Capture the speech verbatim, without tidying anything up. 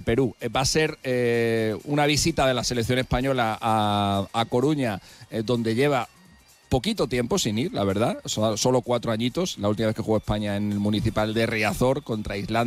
Perú. Eh, va a ser eh, una visita de la selección española a, a Coruña, eh, donde lleva poquito tiempo sin ir, la verdad, solo cuatro añitos, la última vez que jugó España en el Municipal de Riazor contra Islandia.